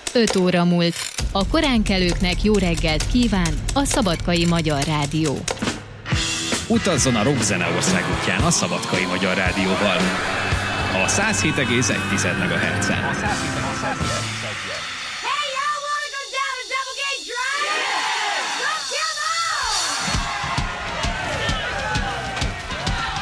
5 óra múlt. A koránkelőknek jó reggelt kíván a Szabadkai Magyar Rádió. Utazzon a rockzene országútján a Szabadkai Magyar Rádióval. A 107,1 MHz-en.